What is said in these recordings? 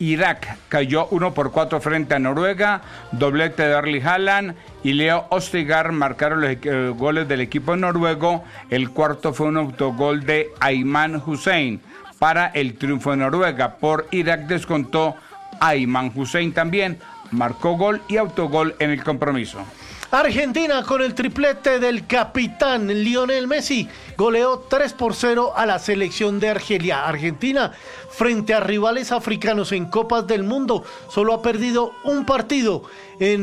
Irak cayó 1-4 frente a Noruega, doblete de Erling Haaland y Leo Østigard marcaron los goles del equipo noruego. El cuarto fue un autogol de Ayman Hussein para el triunfo de Noruega. Por Irak descontó Ayman Hussein también, marcó gol y autogol en el compromiso. Argentina, con el triplete del capitán Lionel Messi, goleó 3-0 a la selección de Argelia. Argentina, frente a rivales africanos en Copas del Mundo, solo ha perdido un partido. En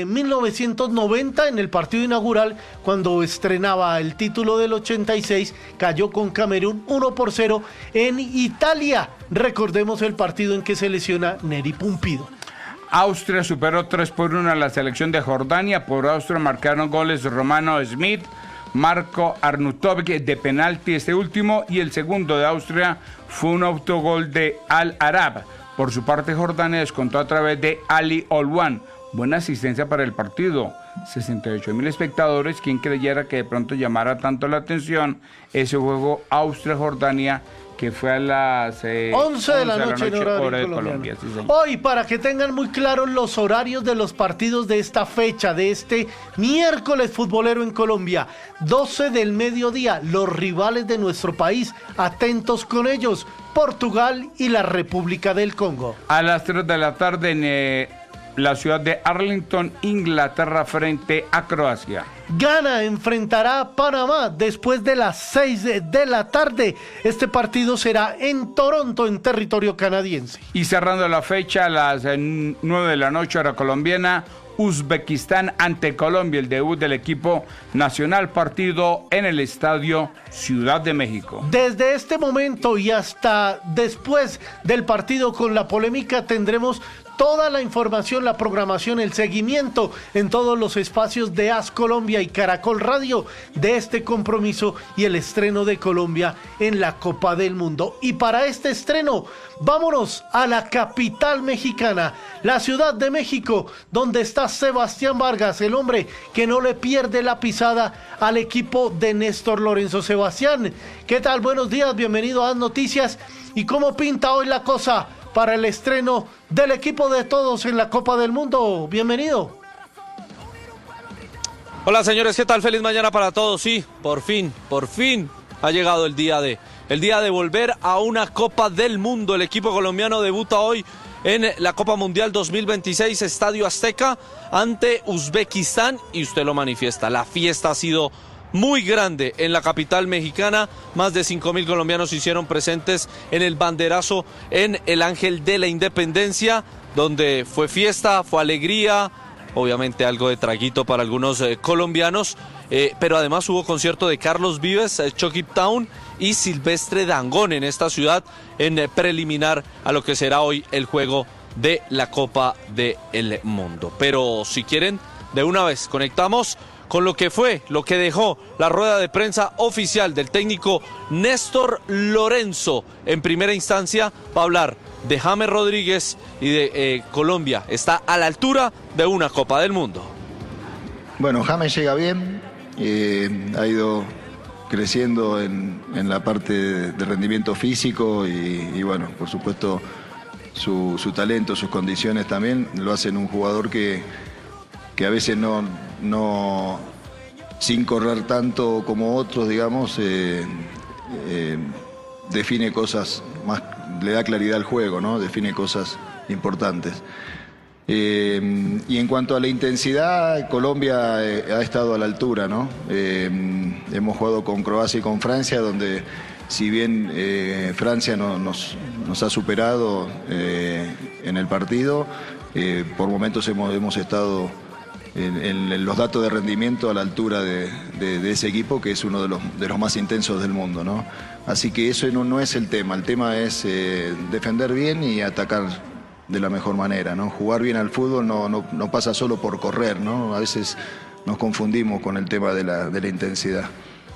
1990, en el partido inaugural, cuando estrenaba el título del 86, cayó con Camerún 1-0 en Italia. Recordemos el partido en que se lesiona Neri Pumpido. Austria superó 3-1 a la selección de Jordania. Por Austria marcaron goles Romano Smith, Marco Arnautovic de penalti este último, y el segundo de Austria fue un autogol de Al Arab. Por su parte, Jordania descontó a través de Ali Olwan. Buena asistencia para el partido. 68.000 espectadores. Quien creyera que de pronto llamara tanto la atención ese juego Austria-Jordania, que fue a las 11 de la noche en horario Colombia. Sí, hoy, para que tengan muy claros los horarios de los partidos de esta fecha, de este miércoles futbolero en Colombia, 12 del mediodía, los rivales de nuestro país, atentos con ellos, Portugal y la República del Congo. A las 3 de la tarde en la ciudad de Arlington, Inglaterra frente a Croacia. Ghana enfrentará a Panamá después de las 6 de la tarde. Este partido será en Toronto, en territorio canadiense. Y cerrando la fecha, a las 9 de la noche, hora colombiana, Uzbekistán ante Colombia, el debut del equipo nacional, partido en el estadio Ciudad de México. Desde este momento y hasta después del partido, con la polémica, tendremos toda la información, la programación, el seguimiento en todos los espacios de AS Colombia y Caracol Radio de este compromiso y el estreno de Colombia en la Copa del Mundo. Y para este estreno, vámonos a la capital mexicana, la Ciudad de México, donde está Sebastián Vargas, el hombre que no le pierde la pisada al equipo de Néstor Lorenzo. Sebastián, ¿qué tal? Buenos días, bienvenido a AS Noticias. ¿Y cómo pinta hoy la cosa para el estreno del equipo de todos en la Copa del Mundo? Bienvenido. Hola señores, ¿qué tal? Feliz mañana para todos. Sí, por fin ha llegado el día de volver a una Copa del Mundo. El equipo colombiano debuta hoy en la Copa Mundial 2026, Estadio Azteca, ante Uzbekistán, y usted lo manifiesta. La fiesta ha sido muy grande en la capital mexicana. Más de 5.000 colombianos se hicieron presentes en el banderazo en el Ángel de la Independencia, donde fue fiesta, fue alegría, obviamente algo de traguito para algunos colombianos, pero además hubo concierto de Carlos Vives, Chucky Town y Silvestre Dangond en esta ciudad, en preliminar a lo que será hoy el juego de la Copa del Mundo. Pero si quieren, de una vez conectamos con lo que dejó la rueda de prensa oficial del técnico Néstor Lorenzo. En primera instancia va a hablar de James Rodríguez y de Colombia. Está a la altura de una Copa del Mundo. Bueno, James llega bien, ha ido creciendo en la parte de rendimiento físico y bueno, por supuesto su talento, sus condiciones también lo hacen un jugador que a veces no sin correr tanto como otros, digamos, define cosas más, le da claridad al juego, ¿no? Define cosas importantes. Y en cuanto a la intensidad, Colombia ha estado a la altura, ¿no? Hemos jugado con Croacia y con Francia, donde si bien Francia nos ha superado en el partido, por momentos hemos estado en los datos de rendimiento a la altura de ese equipo, que es uno de los más intensos del mundo, ¿no? Así que eso no es el tema es defender bien y atacar de la mejor manera, ¿no? Jugar bien al fútbol no pasa solo por correr, ¿no? A veces nos confundimos con el tema de la intensidad.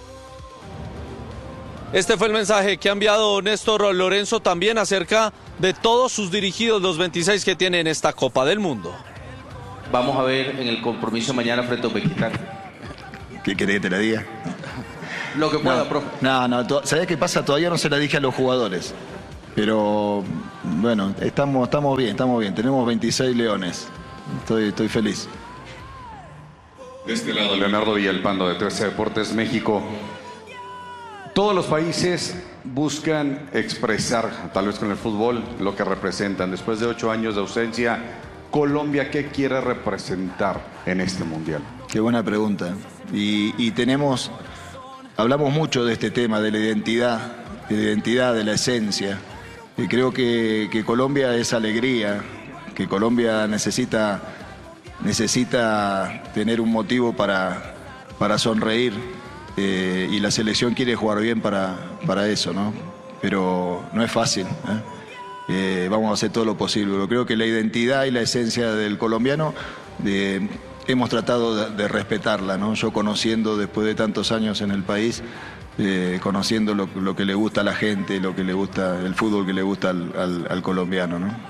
Este fue el mensaje que ha enviado Néstor Lorenzo también acerca de todos sus dirigidos, los 26 que tiene en esta Copa del Mundo. Vamos a ver en el compromiso mañana frente a Uzbekistán. ¿Qué querés que te la diga? Lo que pueda, profe. No, ¿sabés qué pasa? Todavía no se la dije a los jugadores. Pero bueno, estamos bien. Tenemos 26 leones. Estoy feliz. De este lado, Leonardo Villalpando, de 13 Deportes México. Todos los países buscan expresar, tal vez con el fútbol, lo que representan. Después de 8 años de ausencia, Colombia, ¿qué quiere representar en este mundial? Qué buena pregunta. Y hablamos mucho de este tema, de la identidad, de la esencia. Y creo que Colombia es alegría, que Colombia necesita tener un motivo para sonreír. Y la selección quiere jugar bien para eso, ¿no? Pero no es fácil, ¿eh? Vamos a hacer todo lo posible. Pero creo que la identidad y la esencia del colombiano hemos tratado de respetarla, ¿no? Yo conociendo después de tantos años en el país, conociendo lo que le gusta a la gente, lo que le gusta, el fútbol que le gusta al colombiano, ¿no?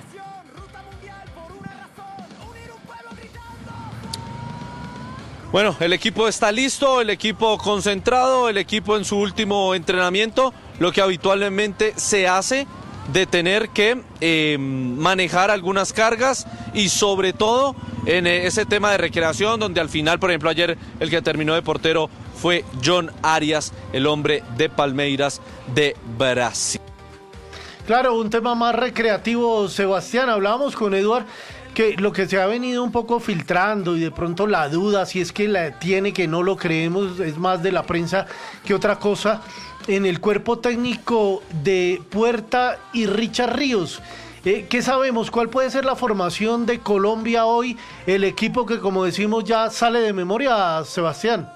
Bueno, el equipo está listo, el equipo concentrado, el equipo en su último entrenamiento, lo que habitualmente se hace de tener que manejar algunas cargas y sobre todo en ese tema de recreación donde al final, por ejemplo, ayer el que terminó de portero fue John Arias, el hombre de Palmeiras de Brasil. Claro, un tema más recreativo, Sebastián. Hablábamos con Eduard que lo que se ha venido un poco filtrando y de pronto la duda, si es que la tiene, que no lo creemos, es más de la prensa que otra cosa, en el cuerpo técnico de Puerta y Richard Ríos. ¿Qué sabemos? ¿Cuál puede ser la formación de Colombia hoy? El equipo que, como decimos, ya sale de memoria, Sebastián.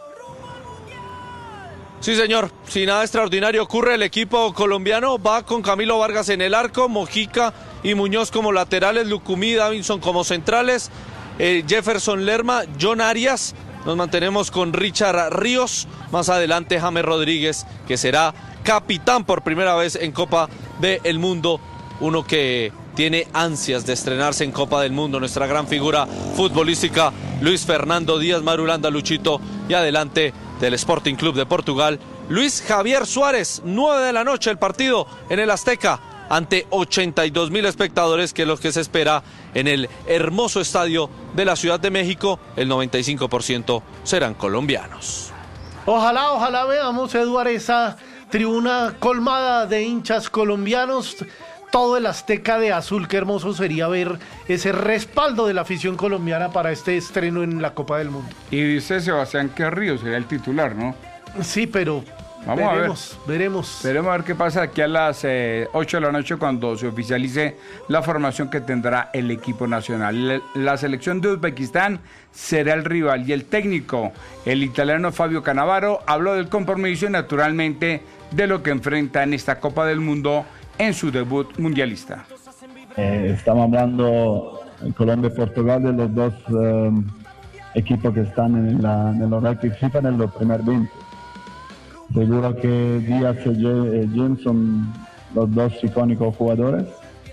Sí, señor. Si nada extraordinario ocurre, el equipo colombiano va con Camilo Vargas en el arco, Mojica y Muñoz como laterales, Lucumí y Davinson como centrales, Jefferson Lerma, John Arias. Nos mantenemos con Richard Ríos. Más adelante, James Rodríguez, que será capitán por primera vez en Copa del Mundo. Uno que tiene ansias de estrenarse en Copa del Mundo. Nuestra gran figura futbolística, Luis Fernando Díaz Marulanda, Luchito. Y adelante del Sporting Club de Portugal, Luis Javier Suárez. 9 de la noche el partido en el Azteca ante 82,000 espectadores, que es lo que se espera en el hermoso estadio de la Ciudad de México. El 95% serán colombianos. Ojalá veamos, Eduard, esa tribuna colmada de hinchas colombianos, todo el Azteca de azul. Qué hermoso sería ver ese respaldo de la afición colombiana para este estreno en la Copa del Mundo. Y dice Sebastián que Ríos sería el titular, ¿no? Sí, pero veremos. Veremos a ver qué pasa aquí a las 8 de la noche cuando se oficialice la formación que tendrá el equipo nacional. La selección de Uzbekistán será el rival y el técnico, el italiano Fabio Cannavaro, habló del compromiso y naturalmente de lo que enfrenta en esta Copa del Mundo en su debut mundialista. Estamos hablando en Colombia y Portugal de los dos equipos que están en los rankings FIFA en los primeros 20. Seguro que Díaz y Jim son los dos icónicos jugadores.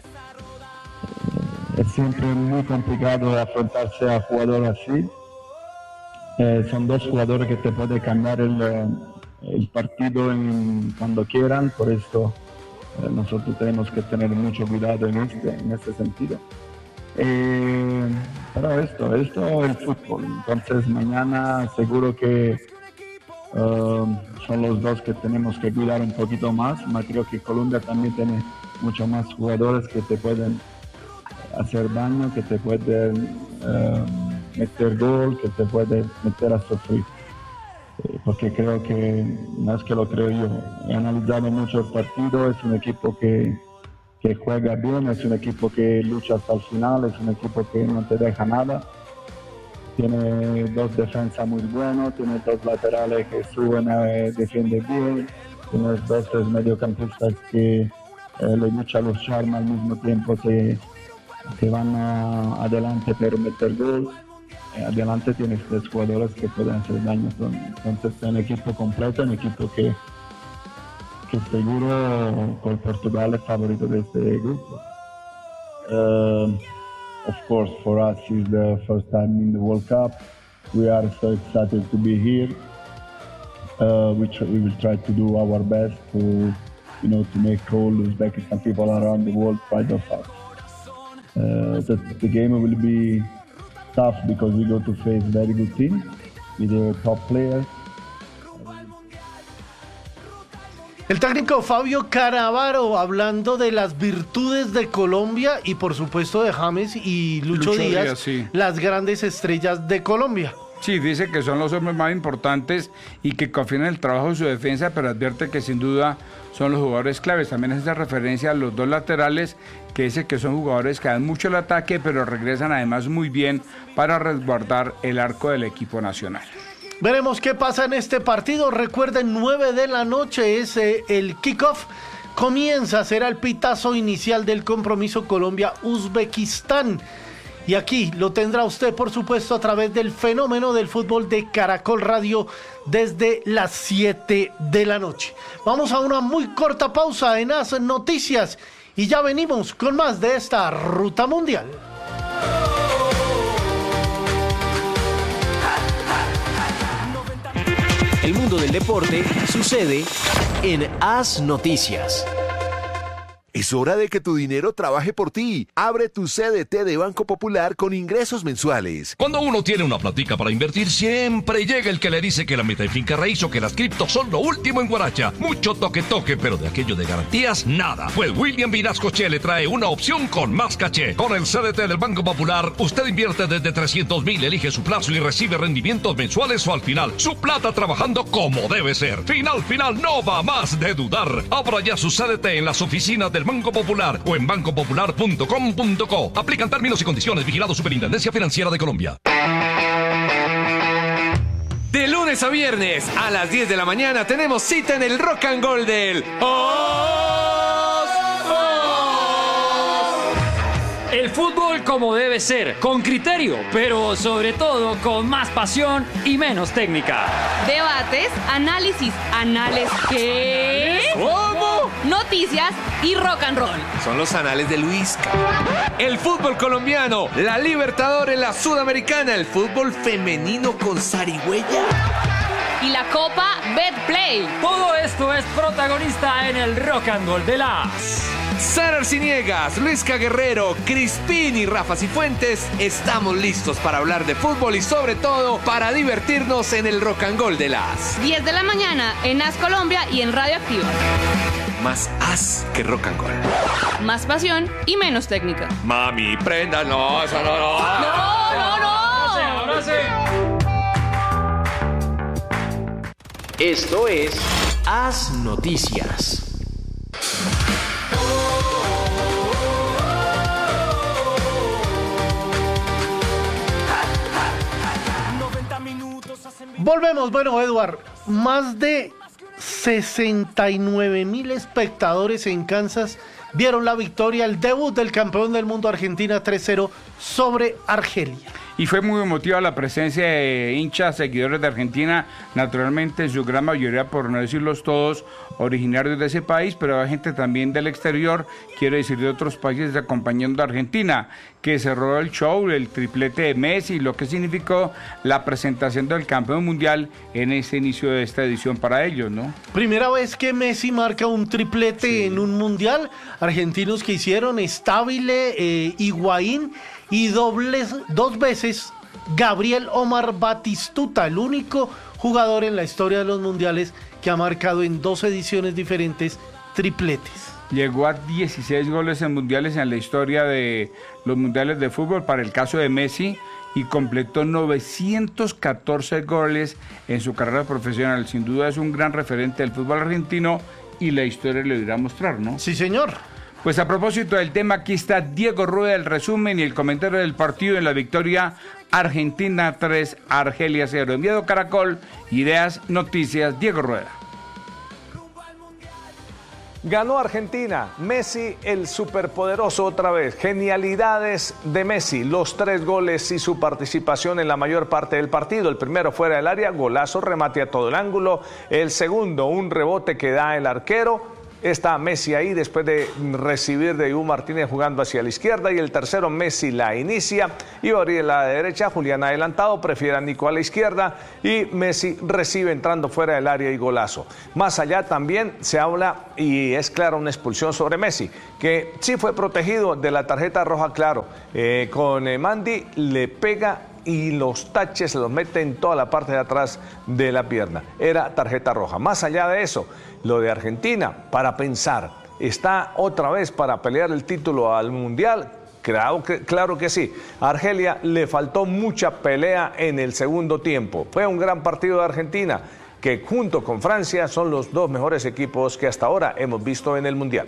Es siempre muy complicado afrontarse a jugadores así. Son dos jugadores que te pueden cambiar el partido cuando quieran, por esto nosotros tenemos que tener mucho cuidado en este sentido. Pero esto es el fútbol. Entonces mañana seguro que son los dos que tenemos que cuidar un poquito más. Creo que Colombia también tiene mucho más jugadores que te pueden hacer daño, que te pueden meter gol, que te pueden meter a sufrir. Porque creo que, no es que lo creo yo, he analizado mucho el partido, es un equipo que juega bien, es un equipo que lucha hasta el final, es un equipo que no te deja nada. Tiene dos defensas muy buenos, tiene dos laterales que suben a defienden bien, tiene dos tres mediocampistas que le luchan los charmas al mismo tiempo que van adelante para meter gol. Adelante tienes tres jugadores que pueden hacer daño. Entonces es un equipo completo, un equipo que seguro con Portugal es favorito de este grupo. Of course, for us it's the first time in the World Cup. We are so excited to be here. We will try to do our best to to make all Uzbekistan people around the world proud of us. The game will be tough because we go to face very good teams with their top players. El técnico Fabio Cannavaro hablando de las virtudes de Colombia y por supuesto de James y Lucho Díaz, sí. Las grandes estrellas de Colombia. Sí, dice que son los hombres más importantes y que confían en el trabajo de su defensa, pero advierte que sin duda son los jugadores claves. También hace referencia a los dos laterales, que dice que son jugadores que dan mucho el ataque, pero regresan además muy bien para resguardar el arco del equipo nacional. Veremos qué pasa en este partido. Recuerden, 9 de la noche es el kickoff. Comienza, será el pitazo inicial del compromiso Colombia-Uzbekistán. Y aquí lo tendrá usted, por supuesto, a través del Fenómeno del Fútbol de Caracol Radio desde las 7 de la noche. Vamos a una muy corta pausa en AS Noticias y ya venimos con más de esta Ruta Mundial. El mundo del deporte sucede en AS Noticias. Es hora de que tu dinero trabaje por ti. Abre tu CDT de Banco Popular con ingresos mensuales. Cuando uno tiene una platica para invertir, siempre llega el que le dice que la meta de finca raíz o que las criptos son lo último en guaracha. Mucho toque, pero de aquello de garantías, nada. Pues William Vinascoche le trae una opción con más caché. Con el CDT del Banco Popular, usted invierte desde 300,000, elige su plazo y recibe rendimientos mensuales o al final. Su plata trabajando como debe ser. Final, no va más de dudar. Abra ya su CDT en las oficinas del Banco Popular o en bancopopular.com.co. Aplican términos y condiciones. Vigilado Superintendencia Financiera de Colombia. De lunes a viernes a las 10 de la mañana tenemos cita en el Rock and Roll del El fútbol como debe ser, con criterio, pero sobre todo con más pasión y menos técnica. Debates, análisis, ¿qué? ¿Cómo? Noticias y rock and roll. Son los anales de Luisca. El fútbol colombiano, la Libertadores, la Sudamericana, el fútbol femenino con zarigüeya. Y la Copa Betplay. Todo esto es protagonista en el Rock and Roll de las... Sara Arciniegas, Luisca Guerrero, Crispín y Rafa Cifuentes, estamos listos para hablar de fútbol y sobre todo para divertirnos en el Rock and Roll de las 10 de la mañana en AS Colombia y en Radio Activa. Más as que rock and roll. Más pasión y menos técnica. Mami, prenda, no, eso no. No. Ahora sí. Esto es AS Noticias. Volvemos. Bueno, Eduard, más de 69,000 espectadores en Kansas vieron la victoria, el debut del campeón del mundo Argentina 3-0 sobre Argelia. Y fue muy emotiva la presencia de hinchas, seguidores de Argentina, naturalmente en su gran mayoría, por no decirlos todos, originarios de ese país, pero hay gente también del exterior, quiero decir de otros países, acompañando a Argentina, que cerró el show, el triplete de Messi, lo que significó la presentación del campeón mundial en ese inicio de esta edición para ellos, ¿no? Primera vez que Messi marca un triplete en un mundial. Argentinos que hicieron Stabile, Higuaín y dos veces Gabriel Omar Batistuta, el único jugador en la historia de los mundiales que ha marcado en 2 ediciones diferentes tripletes. Llegó a 16 goles en mundiales en la historia de los mundiales de fútbol para el caso de Messi y completó 914 goles en su carrera profesional. Sin duda es un gran referente del fútbol argentino y la historia le irá a mostrar, ¿no? Sí, señor. Pues a propósito del tema, aquí está Diego Rueda, el resumen y el comentario del partido en la victoria Argentina 3, Argelia 0. Enviado Caracol, Ideas, Noticias, Diego Rueda. Ganó Argentina, Messi el superpoderoso otra vez, genialidades de Messi, los 3 goles y su participación en la mayor parte del partido. El primero fuera del área, golazo, remate a todo el ángulo. El segundo, un rebote que da el arquero. Está Messi ahí después de recibir de Dibu Martínez jugando hacia la izquierda, y el tercero Messi la inicia y va a abrir a la derecha. Julián adelantado, prefiere a Nico a la izquierda y Messi recibe entrando fuera del área y golazo. Más allá también se habla y es clara una expulsión sobre Messi, que sí fue protegido de la tarjeta roja, claro. Con Mandy le pega y los taches se los mete en toda la parte de atrás de la pierna. Era tarjeta roja. Más allá de eso, lo de Argentina, para pensar, ¿está otra vez para pelear el título al Mundial? Claro que sí. A Argelia le faltó mucha pelea en el segundo tiempo. Fue un gran partido de Argentina, que junto con Francia son los dos mejores equipos que hasta ahora hemos visto en el Mundial.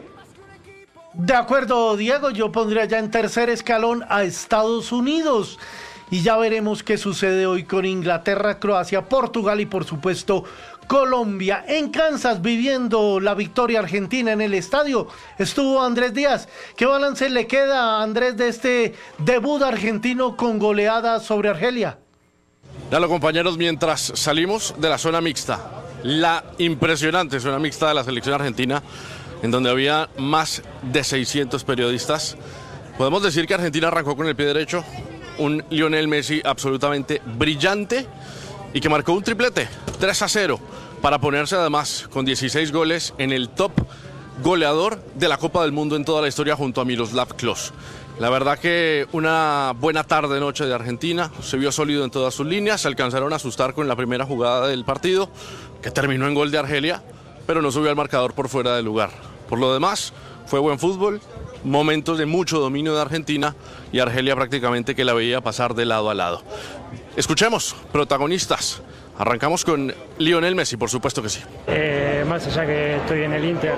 De acuerdo, Diego, yo pondría ya en tercer escalón a Estados Unidos. Y ya veremos qué sucede hoy con Inglaterra, Croacia, Portugal y por supuesto Colombia. En Kansas, viviendo la victoria argentina en el estadio, estuvo Andrés Díaz. ¿Qué balance le queda a Andrés de este debut argentino con goleada sobre Argelia? Dale, compañeros, mientras salimos de la zona mixta, la impresionante zona mixta de la selección argentina, en donde había más de 600 periodistas, podemos decir que Argentina arrancó con el pie derecho. Un Lionel Messi absolutamente brillante y que marcó un triplete, 3-0, para ponerse además con 16 goles en el top goleador de la Copa del Mundo en toda la historia junto a Miroslav Klose. La verdad que una buena tarde-noche de Argentina, se vio sólido en todas sus líneas, se alcanzaron a asustar con la primera jugada del partido, que terminó en gol de Argelia, pero no subió al marcador por fuera del lugar. Por lo demás, fue buen fútbol, momentos de mucho dominio de Argentina y Argelia prácticamente que la veía pasar de lado a lado. Escuchemos, protagonistas. Arrancamos con Lionel Messi, por supuesto que sí. Más allá que estoy en el Inter,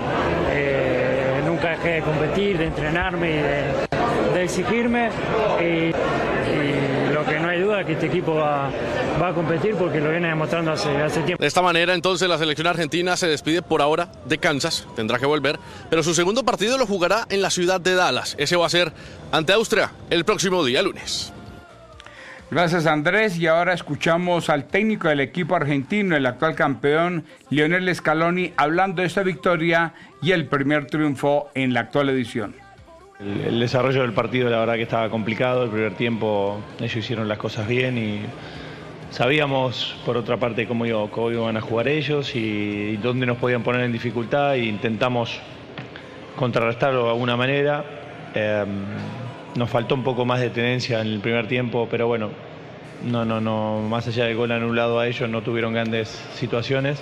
nunca dejé de competir, de entrenarme y de exigirme. Y lo que no hay duda es que este equipo va a competir porque lo viene demostrando hace tiempo. De esta manera, entonces, la selección argentina se despide por ahora de Kansas, tendrá que volver, pero su segundo partido lo jugará en la ciudad de Dallas. Ese va a ser ante Austria el próximo día lunes. Gracias, Andrés. Y ahora escuchamos al técnico del equipo argentino, el actual campeón, Lionel Scaloni, hablando de esta victoria y el primer triunfo en la actual edición. El desarrollo del partido, la verdad que estaba complicado. El primer tiempo ellos hicieron las cosas bien y sabíamos, por otra parte, cómo iban a jugar ellos y dónde nos podían poner en dificultad, e intentamos contrarrestarlo de alguna manera. Nos faltó un poco más de tenencia en el primer tiempo, pero bueno, no, más allá del gol anulado a ellos, no tuvieron grandes situaciones.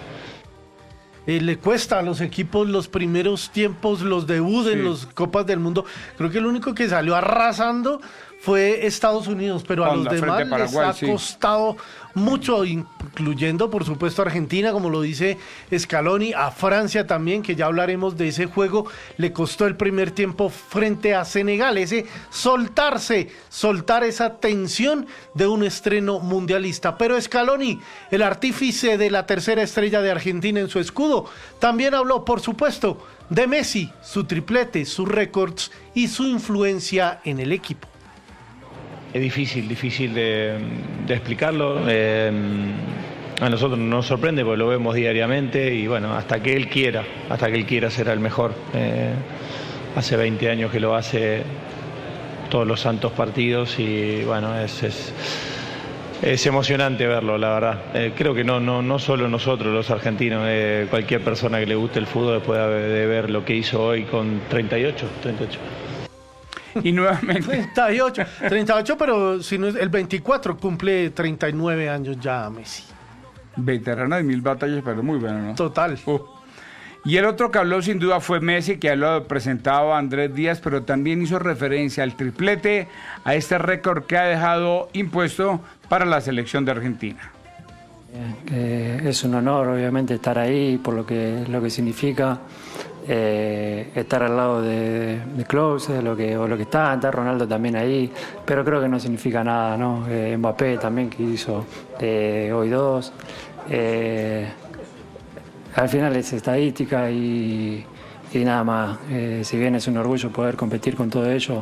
Le cuesta a los equipos los primeros tiempos, los debuts en las Copas del Mundo. Creo que el único que salió arrasando fue Estados Unidos, pero a los demás les ha costado mucho, incluyendo por supuesto a Argentina, como lo dice Scaloni, a Francia también, que ya hablaremos de ese juego. Le costó el primer tiempo frente a Senegal, ese soltar esa tensión de un estreno mundialista. Pero Scaloni, el artífice de la tercera estrella de Argentina en su escudo, también habló, por supuesto, de Messi, su triplete, sus récords y su influencia en el equipo. Es difícil de explicarlo. A nosotros nos sorprende porque lo vemos diariamente y bueno, hasta que él quiera será el mejor. Hace 20 años que lo hace todos los santos partidos y bueno, es emocionante verlo, la verdad. Creo que no solo nosotros los argentinos, cualquier persona que le guste el fútbol después de ver lo que hizo hoy con 38. Y nuevamente 38, pero si no es el 24 cumple 39 años ya Messi. Veterano de 1000 batallas, pero muy bueno, ¿no? Total. Y el otro que habló sin duda fue Messi, que lo presentaba Andrés Díaz, pero también hizo referencia al triplete, a este récord que ha dejado impuesto para la selección de Argentina. Es un honor, obviamente, estar ahí por lo que significa. Estar al lado de Klose, lo que está Ronaldo también ahí, pero creo que no significa nada, ¿no? Mbappé también, que hizo hoy 2. Al final es estadística y nada más. Si bien es un orgullo poder competir con todo ello,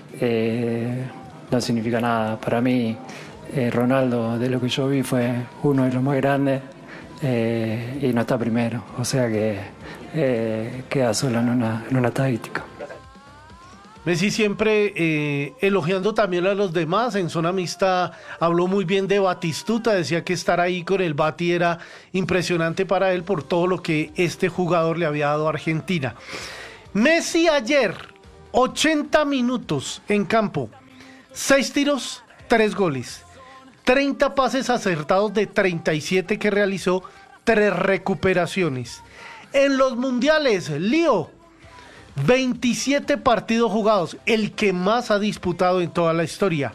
no significa nada. Para mí, Ronaldo, de lo que yo vi, fue uno de los más grandes y no está primero, o sea que queda solo en una estadística. Messi siempre elogiando también a los demás. En zona mixta habló muy bien de Batistuta, decía que estar ahí con el Bati era impresionante para él por todo lo que este jugador le había dado a Argentina. Messi ayer, 80 minutos en campo, 6 tiros, 3 goles, 30 pases acertados de 37 que realizó, 3 recuperaciones. En los mundiales, Lío, 27 partidos jugados, el que más ha disputado en toda la historia,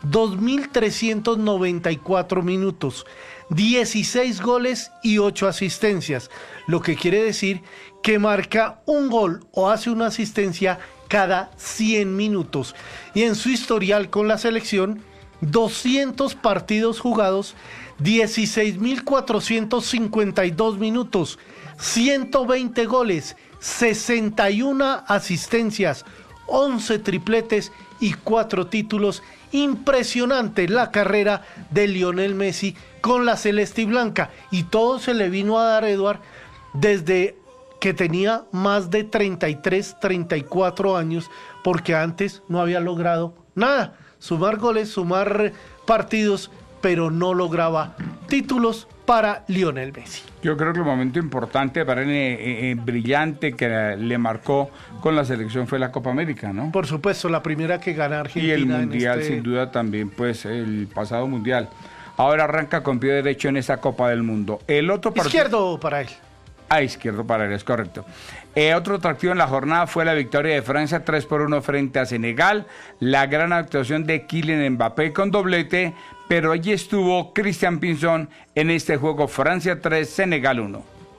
2.394 minutos, 16 goles y 8 asistencias, lo que quiere decir que marca un gol o hace una asistencia cada 100 minutos. Y en su historial con la selección, 200 partidos jugados, 16.452 minutos, 120 goles, 61 asistencias, 11 tripletes y 4 títulos. Impresionante la carrera de Lionel Messi con la celeste y blanca. Y todo se le vino a dar, Eduard, desde que tenía más de 33, 34 años, porque antes no había logrado nada. Sumar goles, sumar partidos, pero no lograba títulos para Lionel Messi. Yo creo que el momento importante para él, brillante, que le marcó con la selección fue la Copa América, ¿no? Por supuesto, la primera que gana Argentina. Y el Mundial, sin duda, también, pues, el pasado Mundial. Ahora arranca con pie derecho en esa Copa del Mundo. El otro partido... Izquierdo para él. Izquierdo para él, es correcto. Otro atractivo en la jornada fue la victoria de Francia 3-1 frente a Senegal. La gran actuación de Kylian Mbappé con doblete, pero allí estuvo Christian Pinzón en este juego Francia 3, Senegal 1.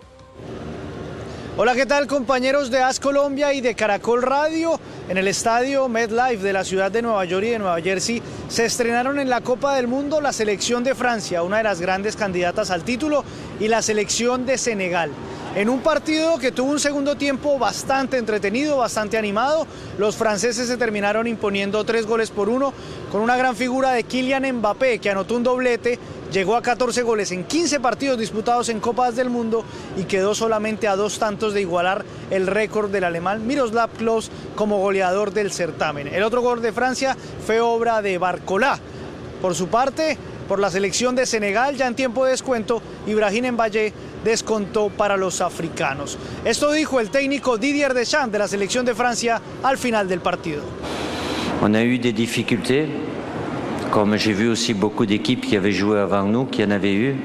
Hola, ¿qué tal, compañeros de AS Colombia y de Caracol Radio? En el estadio MetLife de la ciudad de Nueva York y de Nueva Jersey se estrenaron en la Copa del Mundo la selección de Francia, una de las grandes candidatas al título, y la selección de Senegal. En un partido que tuvo un segundo tiempo bastante entretenido, bastante animado, los franceses se terminaron imponiendo 3-1 con una gran figura de Kylian Mbappé, que anotó un doblete, llegó a 14 goles en 15 partidos disputados en Copas del Mundo y quedó solamente a 2 tantos de igualar el récord del alemán Miroslav Klose como goleador del certamen. El otro gol de Francia fue obra de Barcola. Por su parte, por la selección de Senegal, ya en tiempo de descuento, Ibrahim Mbaye descontó para los africanos. Esto dijo el técnico Didier Deschamps de la selección de Francia al final del partido. On a eu des difficultés, comme j'ai vu aussi beaucoup d'équipes qui avaient joué avant nous, qui en avaient eu.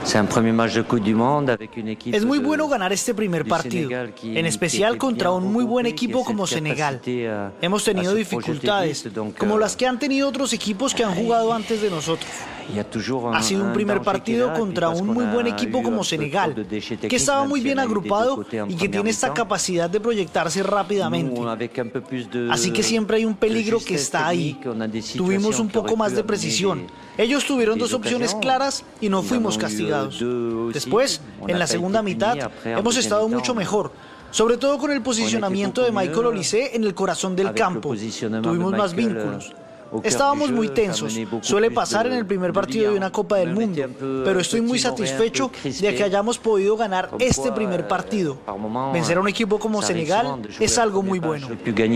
Es muy bueno ganar este primer partido, en especial contra un muy buen equipo como Senegal. Hemos tenido dificultades, como las que han tenido otros equipos que han jugado antes de nosotros. Ha sido un primer partido contra un muy buen equipo como Senegal, que estaba muy bien agrupado y que tiene esta capacidad de proyectarse rápidamente. Así que siempre hay un peligro que está ahí. Tuvimos un poco más de precisión. Ellos tuvieron 2 opciones claras y no fuimos castigados. Después, en la segunda mitad, hemos estado mucho mejor, sobre todo con el posicionamiento de Michael Olise en el corazón del campo. Tuvimos más vínculos. Estábamos muy tensos, suele pasar en el primer partido de una Copa del Mundo, pero estoy muy satisfecho de que hayamos podido ganar este primer partido. Vencer a un equipo como Senegal es algo muy bueno.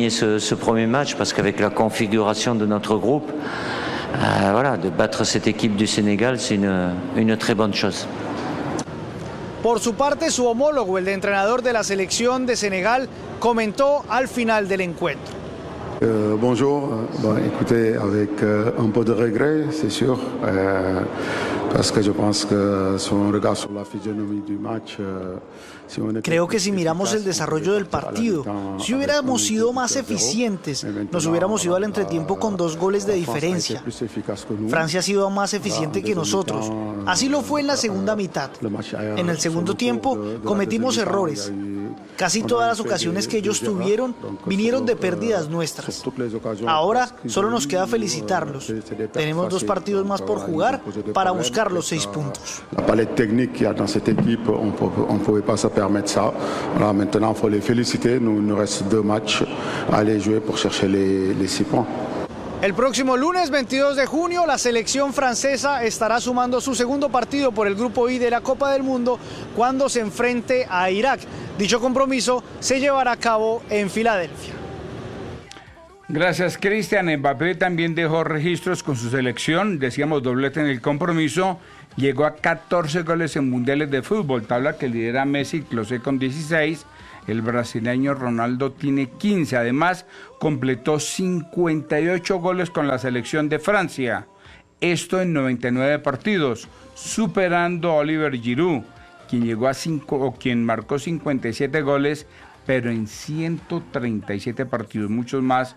Voilà, de battre cette équipe du Sénégal, c'est une très bonne chose. Por su parte, su homólogo, el de entrenador de la selección de Senegal, comentó al final del encuentro. Bonjour, écoutez, avec un peu de regret, c'est sûr, parce que je pense que si on regarde sur la physionomie du match, creo que si miramos el desarrollo del partido, si hubiéramos sido más eficientes, nos hubiéramos ido al entretiempo con 2 goles de diferencia. Francia ha sido más eficiente que nosotros. Así lo fue en la segunda mitad. En el segundo tiempo cometimos errores. Casi todas las ocasiones que ellos tuvieron vinieron de pérdidas nuestras. Ahora solo nos queda felicitarlos. Tenemos 2 partidos más por jugar para buscar los 6 puntos. La palette technique qu'il y a dans cette équipe, on ne pouvait pas se permettre ça. Voilà, maintenant, il faut les féliciter. Nous reste 2 matchs à aller jouer pour chercher les 6 points. El próximo lunes 22 de junio la selección francesa estará sumando su segundo partido por el Grupo I de la Copa del Mundo cuando se enfrente a Irak. Dicho compromiso se llevará a cabo en Filadelfia. Gracias, Cristian. Mbappé también dejó registros con su selección, decíamos doblete en el compromiso, llegó a 14 goles en mundiales de fútbol, tabla que lidera Messi, Closé con 16, el brasileño Ronaldo tiene 15, además completó 58 goles con la selección de Francia, esto en 99 partidos, superando a Oliver Giroud, quien marcó 57 goles, pero en 137 partidos, muchos más,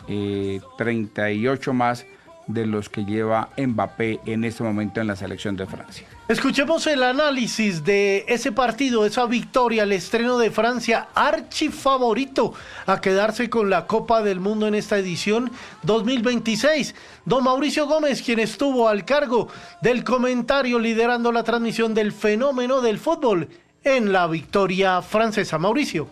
38 más de los que lleva Mbappé en este momento en la selección de Francia. Escuchemos el análisis de ese partido, esa victoria, el estreno de Francia, archifavorito a quedarse con la Copa del Mundo en esta edición 2026. Don Mauricio Gómez, quien estuvo al cargo del comentario liderando la transmisión del fenómeno del fútbol en la victoria francesa. Mauricio.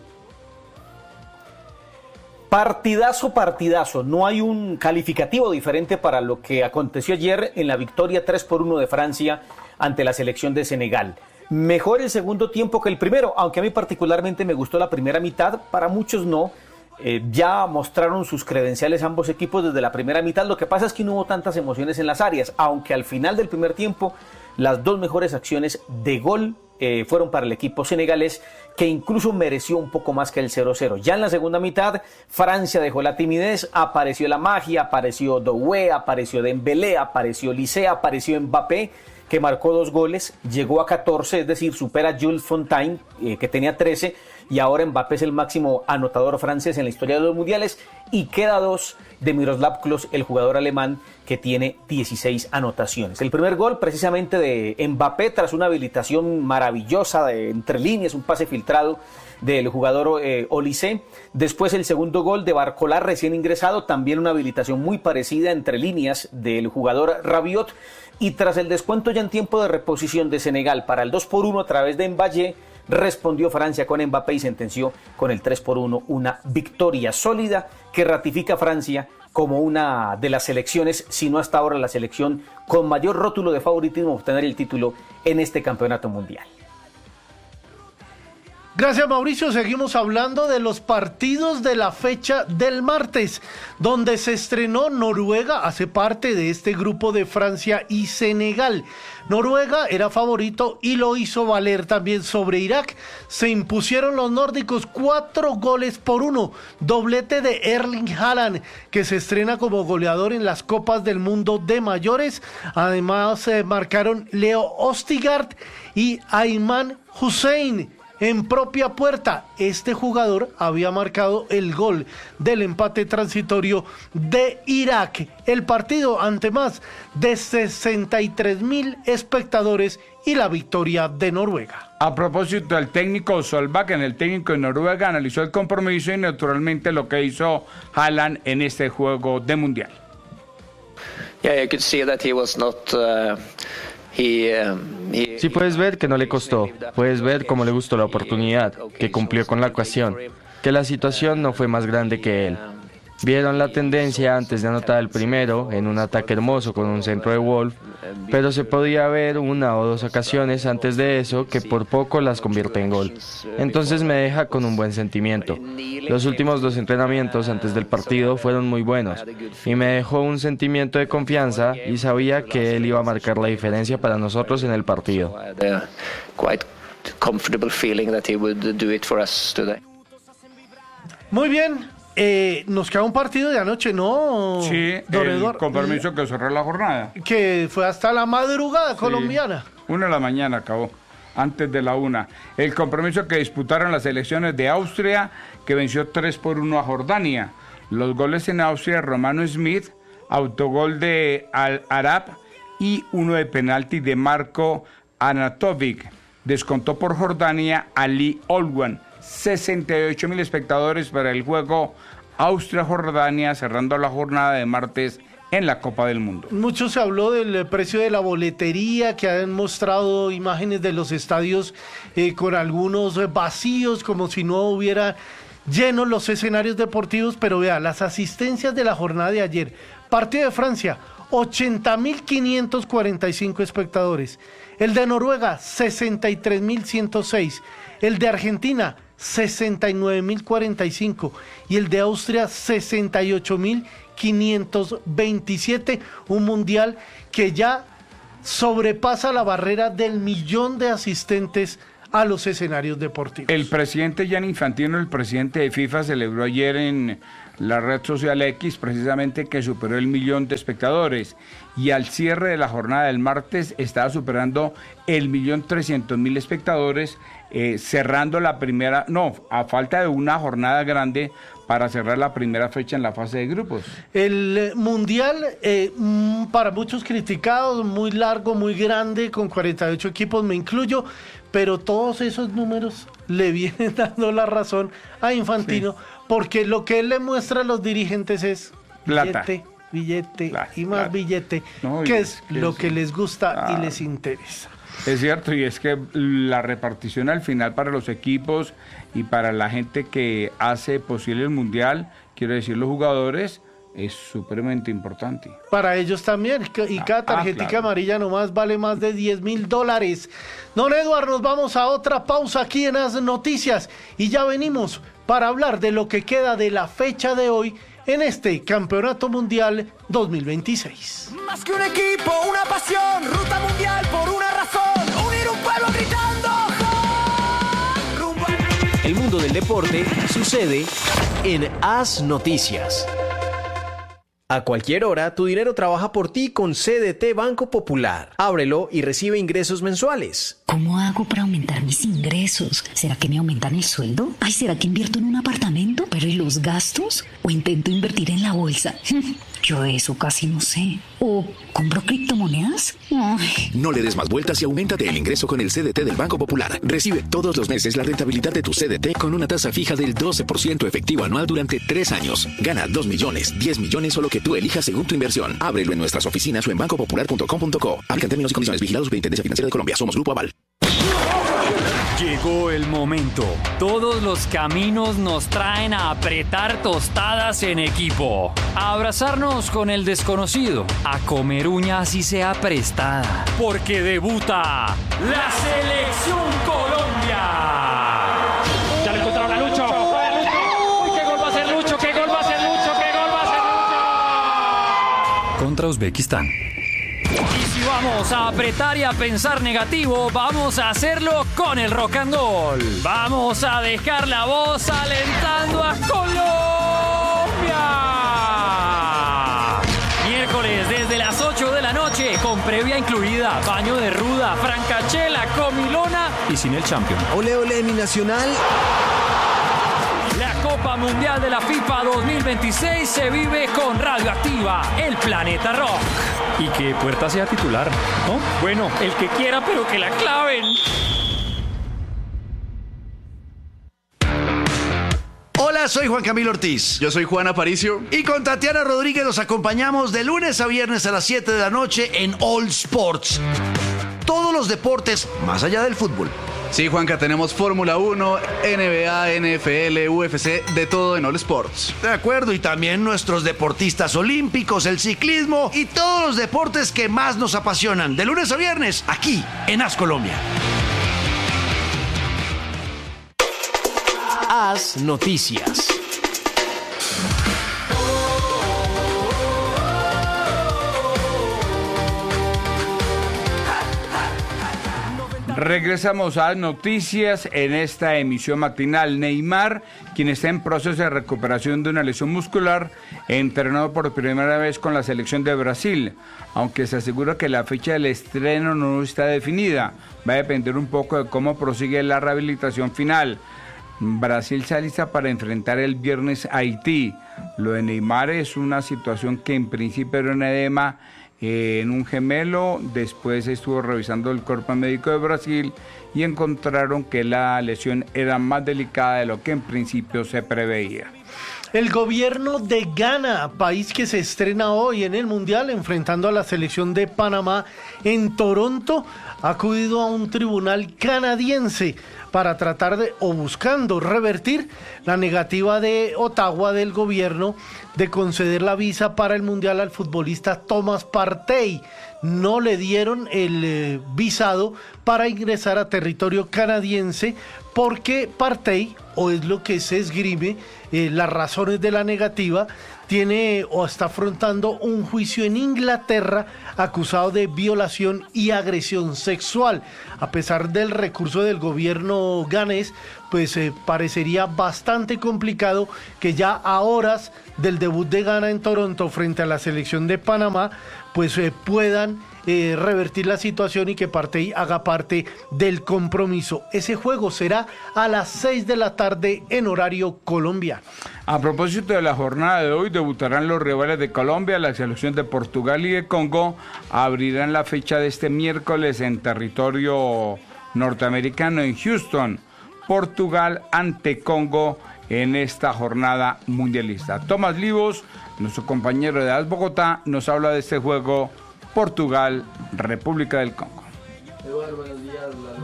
Partidazo, no hay un calificativo diferente para lo que aconteció ayer en la victoria 3-1 de Francia ante la selección de Senegal. Mejor el segundo tiempo que el primero, aunque a mí particularmente me gustó la primera mitad, para muchos no. Ya mostraron sus credenciales ambos equipos desde la primera mitad, lo que pasa es que no hubo tantas emociones en las áreas, aunque al final del primer tiempo las dos mejores acciones de gol fueron para el equipo senegalés, que incluso mereció un poco más que el 0-0. Ya en la segunda mitad, Francia dejó la timidez, apareció la magia, apareció Doué, apareció Dembélé, apareció Lisé, apareció Mbappé, que marcó 2 goles, llegó a 14, es decir, supera a Jules Fontaine, que tenía 13, y ahora Mbappé es el máximo anotador francés en la historia de los mundiales, y queda 2 de Miroslav Klose, el jugador alemán, que tiene 16 anotaciones. El primer gol precisamente de Mbappé tras una habilitación maravillosa de entre líneas, un pase filtrado del jugador Olise. Después el segundo gol de Barcola, recién ingresado, también una habilitación muy parecida entre líneas del jugador Rabiot. Y tras el descuento ya en tiempo de reposición de Senegal para el 2-1 a través de Mbappé, respondió Francia con Mbappé y sentenció con el 3-1 una victoria sólida que ratifica a Francia como una de las selecciones, si no hasta ahora la selección con mayor rótulo de favoritismo a obtener el título en este campeonato mundial. Gracias, Mauricio. Seguimos hablando de los partidos de la fecha del martes, donde se estrenó Noruega, hace parte de este grupo de Francia y Senegal. Noruega era favorito y lo hizo valer también sobre Irak. Se impusieron los nórdicos 4-1, doblete de Erling Haaland, que se estrena como goleador en las Copas del Mundo de mayores. Además marcaron Leo Ostigard y Ayman Hussein en propia puerta. Este jugador había marcado el gol del empate transitorio de Irak. El partido ante más de 63,000 espectadores y la victoria de Noruega. A propósito, el técnico Solbakken, el técnico de Noruega, analizó el compromiso y naturalmente lo que hizo Haaland en este juego de mundial. Yeah, you could see that he was not Sí, puedes ver que no le costó, puedes ver cómo le gustó la oportunidad, que cumplió con la ocasión, que la situación no fue más grande que él. Vieron la tendencia antes de anotar el primero, en un ataque hermoso con un centro de Wolf, pero se podía ver 1 o 2 ocasiones antes de eso que por poco las convierte en gol. Entonces me deja con un buen sentimiento. Los últimos 2 entrenamientos antes del partido fueron muy buenos y me dejó un sentimiento de confianza y sabía que él iba a marcar la diferencia para nosotros en el partido. Muy bien. Nos queda un partido de anoche, ¿no? Sí, el compromiso que cerró la jornada. Que fue hasta la madrugada colombiana. 1 de la mañana acabó, antes de la 1. El compromiso que disputaron las selecciones de Austria, que venció 3-1 a Jordania. Los goles en Austria, Romano Smith, autogol de Al-Arab y 1 de penalti de Marco Arnautovic. Descontó por Jordania Ali Olwan. 68,000 espectadores para el juego Austria-Jordania, cerrando la jornada de martes en la Copa del Mundo. Mucho se habló del precio de la boletería, que han mostrado imágenes de los estadios con algunos vacíos, como si no hubiera llenos los escenarios deportivos, pero vea, las asistencias de la jornada de ayer Partido de Francia, 80.545 espectadores. El de Noruega, 63.106. El de Argentina, 69.045. Y el de Austria, 68.527. Un mundial que ya sobrepasa la barrera del 1.000.000 de asistentes a los escenarios deportivos. El presidente Gianni Infantino, el presidente de FIFA, celebró ayer en la red social X precisamente que superó el 1.000.000 de espectadores, y al cierre de la jornada del martes estaba superando el 1.300.000 espectadores, cerrando la primera, a falta de una jornada grande para cerrar la primera fecha en la fase de grupos. El mundial, para muchos criticados, muy largo, muy grande, con 48 equipos, me incluyo, pero todos esos números le vienen dando la razón a Infantino, sí, porque lo que él le muestra a los dirigentes es plata, billete y más plata, billete, que es lo que les gusta y les interesa. Es cierto, y es que la repartición al final para los equipos y para la gente que hace posible el mundial, quiero decir los jugadores, es supremamente importante. Para ellos también, y cada tarjetica amarilla nomás vale más de $10.000. Don Eduardo, nos vamos a otra pausa aquí en las noticias y ya venimos para hablar de lo que queda de la fecha de hoy en este Campeonato Mundial 2026. Más que un equipo, una pasión, ruta mundial por una razón, unir un pueblo gritando. El mundo del deporte sucede en As Noticias. A cualquier hora, tu dinero trabaja por ti con CDT Banco Popular. Ábrelo y recibe ingresos mensuales. ¿Cómo hago para aumentar mis ingresos? ¿Será que me aumentan el sueldo? Ay, ¿será que invierto en un apartamento? ¿Pero y los gastos? ¿O intento invertir en la bolsa? Yo eso casi no sé. ¿O compro criptomonedas? Ay. No le des más vueltas y auméntate el ingreso con el CDT del Banco Popular. Recibe todos los meses la rentabilidad de tu CDT con una tasa fija del 12% efectivo anual durante 3 años. Gana 2 millones, 10 millones o lo que tú elijas según tu inversión. Ábrelo en nuestras oficinas o en bancopopular.com.co. Aplican términos y condiciones. Vigilados Superintendencia Financiera de Colombia. Somos Grupo Aval. Llegó el momento. Todos los caminos nos traen a apretar tostadas en equipo, a abrazarnos con el desconocido, a comer uñas así sea prestada, porque debuta la Selección Colombia. Ya lo encontraron a Lucho. ¡Uy, qué gol va a hacer Lucho! ¡Qué gol va a hacer Lucho! ¡Qué gol va a hacer Lucho! Contra Uzbekistán. Y si vamos a apretar y a pensar negativo, vamos a hacerlo con el rock and roll. Vamos a dejar la voz alentando a Colombia. Miércoles desde las 8 de la noche, con previa incluida, baño de ruda, francachela, comilona y sin el champion. Ole, ole, mi nacional. La Copa Mundial de la FIFA 2026 se vive con Radioactiva, el planeta rock. Y que Puerta sea titular, ¿no? Bueno, el que quiera, pero que la claven. Hola, soy Juan Camilo Ortiz. Yo soy Juan Aparicio. Y con Tatiana Rodríguez los acompañamos de lunes a viernes a las 7 de la noche en All Sports. Todos los deportes más allá del fútbol. Sí, Juanca, tenemos Fórmula 1, NBA, NFL, UFC, de todo en All Sports. De acuerdo, y también nuestros deportistas olímpicos, el ciclismo y todos los deportes que más nos apasionan. De lunes a viernes, aquí en As Colombia. As Noticias. Regresamos a noticias en esta emisión matinal. Neymar, quien está en proceso de recuperación de una lesión muscular, entrenó por primera vez con la selección de Brasil, aunque se asegura que la fecha del estreno no está definida. Va a depender un poco de cómo prosigue la rehabilitación final. Brasil se alista para enfrentar el viernes a Haití. Lo de Neymar es una situación que en principio era un edema en un gemelo. Después estuvo revisando el cuerpo médico de Brasil y encontraron que la lesión era más delicada de lo que en principio se preveía. El gobierno de Ghana, país que se estrena hoy en el Mundial enfrentando a la selección de Panamá en Toronto, ha acudido a un tribunal canadiense para tratar de, o buscando revertir la negativa de Ottawa del gobierno de conceder la visa para el Mundial al futbolista Thomas Partey. No le dieron el visado para ingresar a territorio canadiense porque Partey, o es lo que se esgrime, las razones de la negativa, tiene o está afrontando un juicio en Inglaterra acusado de violación y agresión sexual. A pesar del recurso del gobierno ganés, pues parecería bastante complicado que ya a horas del debut de Ghana en Toronto frente a la selección de Panamá, pues puedan revertir la situación y que Partey haga parte del compromiso. Ese juego será a las 6 de la tarde en horario colombiano. A propósito de la jornada de hoy, debutarán los rivales de Colombia, la selección de Portugal y de Congo abrirán la fecha de este miércoles en territorio norteamericano en Houston. Portugal ante Congo en esta jornada mundialista. Tomás Livos, nuestro compañero de AS Bogotá, nos habla de este juego Portugal, República del Congo. Eduardo, buenos días.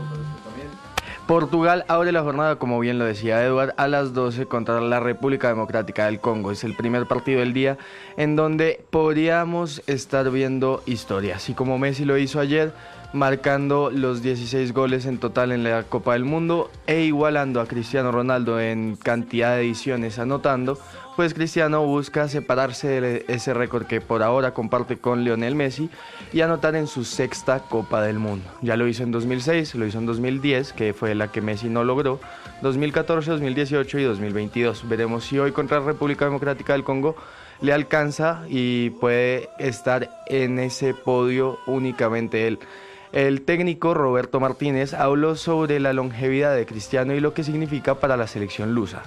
Portugal abre la jornada, como bien lo decía Eduard, a las 12 contra la República Democrática del Congo. Es el primer partido del día en donde podríamos estar viendo historia, así como Messi lo hizo ayer, marcando los 16 goles en total en la Copa del Mundo e igualando a Cristiano Ronaldo en cantidad de ediciones anotando. Pues Cristiano busca separarse de ese récord que por ahora comparte con Lionel Messi y anotar en su sexta Copa del Mundo. Ya lo hizo en 2006, lo hizo en 2010, que fue la que Messi no logró, 2014, 2018 y 2022. Veremos si hoy contra la República Democrática del Congo le alcanza y puede estar en ese podio únicamente él. El técnico Roberto Martínez habló sobre la longevidad de Cristiano y lo que significa para la selección lusa.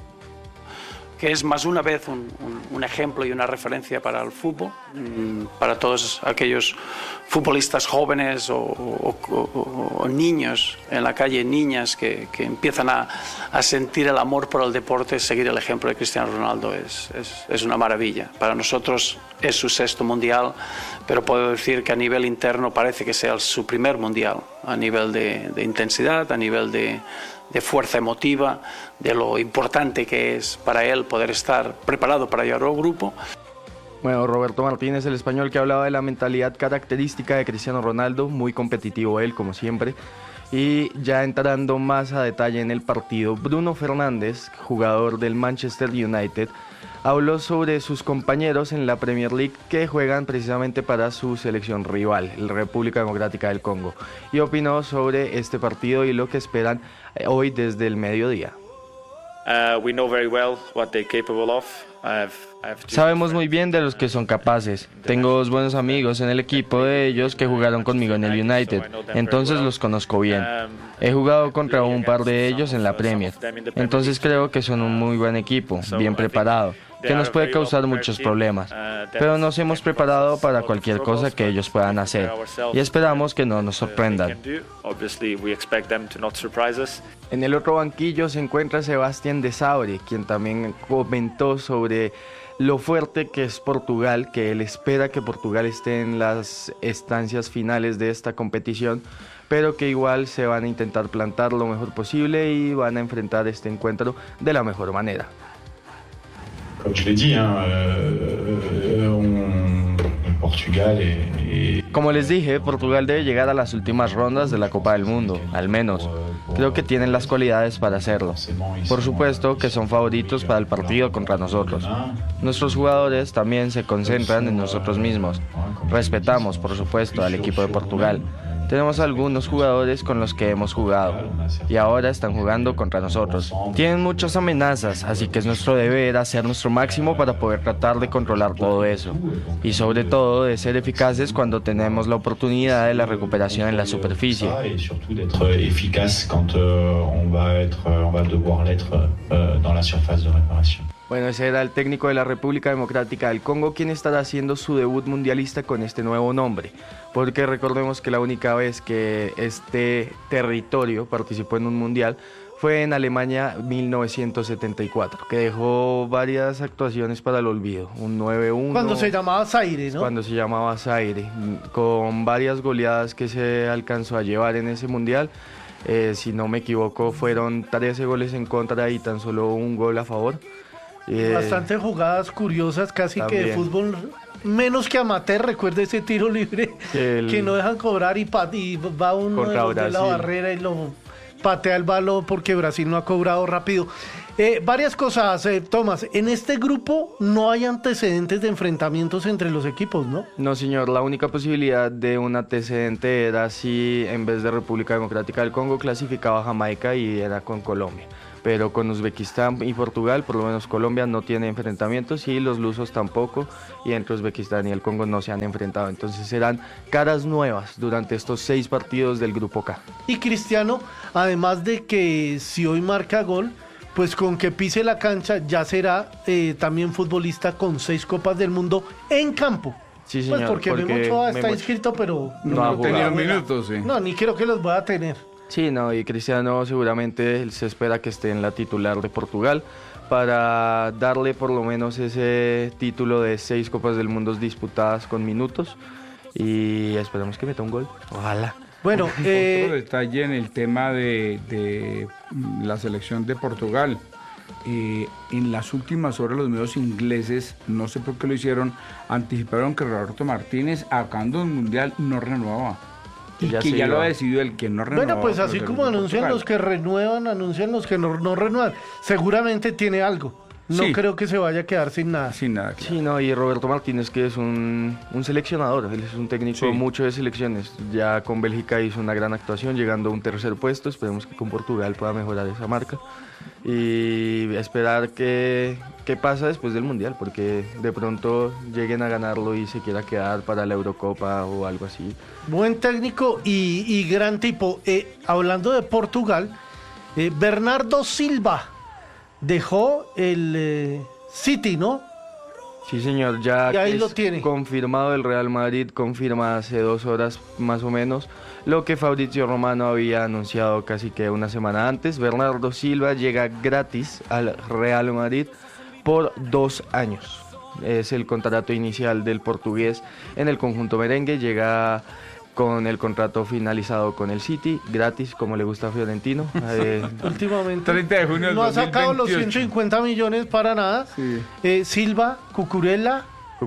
Que es más una vez un ejemplo y una referencia para el fútbol, para todos aquellos futbolistas jóvenes o niños en la calle, niñas que empiezan a sentir el amor por el deporte. Seguir el ejemplo de Cristiano Ronaldo es una maravilla. Para nosotros es su sexto mundial, pero puedo decir que a nivel interno parece que sea su primer mundial, a nivel de intensidad, a nivel de fuerza emotiva, de lo importante que es para él poder estar preparado para llevar al grupo. Bueno, Roberto Martínez, el español, que hablaba de la mentalidad característica de Cristiano Ronaldo, muy competitivo él, como siempre. Y ya entrando más a detalle en el partido, Bruno Fernández, jugador del Manchester United, habló sobre sus compañeros en la Premier League que juegan precisamente para su selección rival, la República Democrática del Congo, y opinó sobre este partido y lo que esperan hoy desde el mediodía. Sabemos muy bien de los que son capaces. Tengo dos buenos amigos en el equipo de ellos que jugaron conmigo en el United, entonces los conozco bien. He jugado contra un par de ellos en la Premier, entonces creo que son un muy buen equipo, bien preparado, que nos puede causar muchos problemas, pero nos hemos preparado para cualquier cosa que ellos puedan hacer y esperamos que no nos sorprendan. En el otro banquillo se encuentra Sebastián de Sabre, quien también comentó sobre lo fuerte que es Portugal, que él espera que Portugal esté en las estancias finales de esta competición, pero que igual se van a intentar plantar lo mejor posible y van a enfrentar este encuentro de la mejor manera. Como les dije, Portugal debe llegar a las últimas rondas de la Copa del Mundo, al menos. Creo que tienen las cualidades para hacerlo. Por supuesto que son favoritos para el partido contra nosotros. Nuestros jugadores también se concentran en nosotros mismos. Respetamos, por supuesto, al equipo de Portugal. Tenemos algunos jugadores con los que hemos jugado y ahora están jugando contra nosotros. Tienen muchas amenazas, así que es nuestro deber hacer nuestro máximo para poder tratar de controlar todo eso. Y sobre todo de ser eficaces cuando tenemos la oportunidad de la recuperación en la superficie. Bueno, ese era el técnico de la República Democrática del Congo, quien estará haciendo su debut mundialista con este nuevo nombre, porque recordemos que la única vez que este territorio participó en un mundial fue en Alemania 1974, que dejó varias actuaciones para el olvido, un 9-1. Cuando se llamaba Zaire, ¿no? Cuando se llamaba Zaire, con varias goleadas que se alcanzó a llevar en ese mundial. Si no me equivoco, fueron 13 goles en contra y tan solo un gol a favor. Bastante jugadas curiosas, casi también. que de fútbol menos que amateur. Recuerda ese tiro libre que no dejan cobrar y va uno de la barrera y lo patea el balón porque Brasil no ha cobrado rápido. Varias cosas, Tomás. En este grupo no hay antecedentes de enfrentamientos entre los equipos, ¿no? No, señor. La única posibilidad de un antecedente era si en vez de República Democrática del Congo clasificaba Jamaica y era con Colombia. Pero con Uzbekistán y Portugal, por lo menos Colombia no tiene enfrentamientos y los lusos tampoco, y entre Uzbekistán y el Congo no se han enfrentado. Entonces serán caras nuevas durante estos 6 partidos del Grupo K. Y Cristiano, además de que si hoy marca gol, pues con que pise la cancha ya será también futbolista con 6 Copas del Mundo en campo. Sí, señor. Pues porque Memo Ochoa está inscrito, pero no ha tenido minutos, sí. No, ni creo que los vaya a tener. Sí, no, y Cristiano seguramente se espera que esté en la titular de Portugal para darle por lo menos ese título de 6 Copas del Mundo disputadas con minutos y esperamos que meta un gol. Ojalá. Bueno, otro detalle en el tema de la selección de Portugal. En las últimas horas los medios ingleses, no sé por qué lo hicieron, anticiparon que Roberto Martínez, acabando el Mundial, no renovaba. Y que ya lo ha decidido el que no renueva. Bueno, pues así como anuncian los que renuevan, anuncian los que no renuevan. Seguramente tiene algo. No creo que se vaya a quedar sin nada. Sin nada. Claro. Sí, no, y Roberto Martínez, que es un seleccionador, él es un técnico mucho de selecciones. Ya con Bélgica hizo una gran actuación, llegando a un 3er puesto. Esperemos que con Portugal pueda mejorar esa marca. Y esperar qué pasa después del Mundial, porque de pronto lleguen a ganarlo y se quiera quedar para la Eurocopa o algo así. Buen técnico y gran tipo. Hablando de Portugal, Bernardo Silva dejó el City, ¿no? Sí, señor, ya ahí es lo tiene. Confirmado. El Real Madrid confirma hace 2 horas más o menos lo que Fabrizio Romano había anunciado casi que una semana antes. Bernardo Silva llega gratis al Real Madrid por 2 años. Es el contrato inicial del portugués en el conjunto merengue. Llega con el contrato finalizado con el City, gratis, como le gusta a Fiorentino. Últimamente 30 de junio del no 2028. ha sacado los 150 millones para nada. Sí. Silva, Cucurella,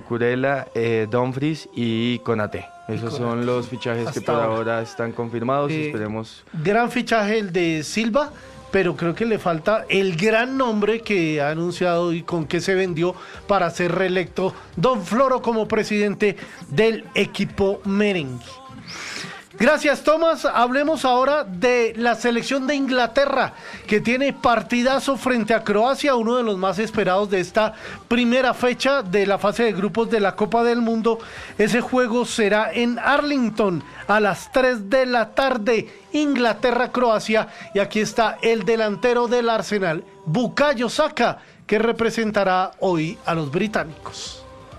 Dumfries y Konaté. Esos son los fichajes que por ahora están confirmados. Esperemos. Gran fichaje el de Silva, pero creo que le falta el gran nombre que ha anunciado y con que se vendió para ser reelecto Don Floro como presidente del equipo merengue. Gracias, Tomás. Hablemos ahora de la selección de Inglaterra, que tiene partidazo frente a Croacia, uno de los más esperados de esta primera fecha de la fase de grupos de la Copa del Mundo. Ese juego será en Arlington a las 3 de la tarde, Inglaterra-Croacia, y aquí está el delantero del Arsenal, Bukayo Saka, que representará hoy a los británicos.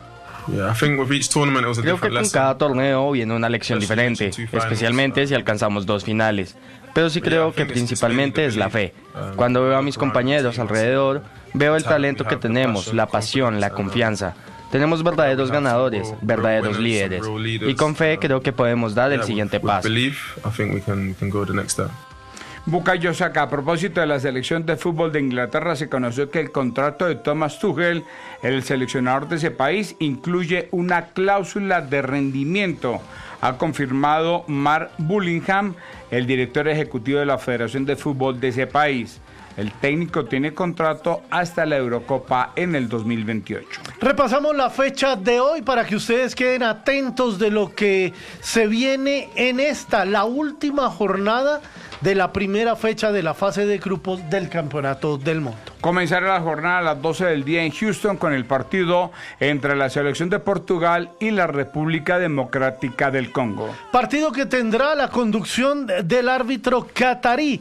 Creo que con cada torneo viene una lección diferente, especialmente si alcanzamos 2 finales. Pero sí creo que principalmente es la fe. Cuando veo a mis compañeros alrededor, veo el talento que tenemos, la pasión, la confianza. Tenemos verdaderos ganadores, verdaderos líderes. Y con fe creo que podemos dar el siguiente paso. Bukayo Saka, a propósito de la selección de fútbol de Inglaterra, se conoció que el contrato de Thomas Tuchel, el seleccionador de ese país, incluye una cláusula de rendimiento. Ha confirmado Mark Bullingham, el director ejecutivo de la Federación de Fútbol de ese país. El técnico tiene contrato hasta la Eurocopa en el 2028. Repasamos la fecha de hoy para que ustedes queden atentos de lo que se viene en la última jornada de la primera fecha de la fase de grupos del Campeonato del Mundo. Comenzará la jornada a las 12 del día en Houston con el partido entre la selección de Portugal y la República Democrática del Congo. Partido que tendrá la conducción del árbitro catarí